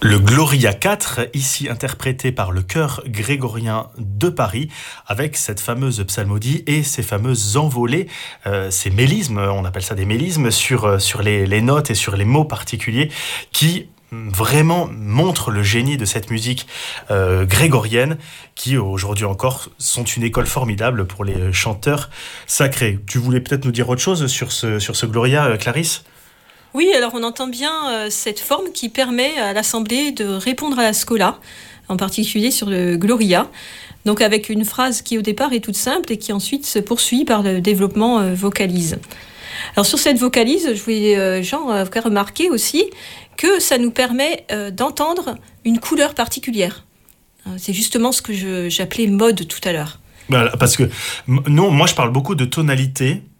Le Gloria 4, ici interprété par le chœur grégorien de Paris, avec cette fameuse psalmodie et ces fameuses envolées, ces mélismes, on appelle ça des mélismes, sur les notes et sur les mots particuliers qui vraiment montrent le génie de cette musique grégorienne qui aujourd'hui encore sont une école formidable pour les chanteurs sacrés. Tu voulais peut-être nous dire autre chose sur ce Gloria, Clarisse ? Oui, alors on entend bien cette forme qui permet à l'Assemblée de répondre à la Scola, en particulier sur le Gloria, donc avec une phrase qui au départ est toute simple et qui ensuite se poursuit par le développement vocalise. Alors sur cette vocalise, je voulais, Jean, faire remarquer aussi que ça nous permet d'entendre une couleur particulière. C'est justement ce que j'appelais mode tout à l'heure. Parce que moi je parle beaucoup de tonalité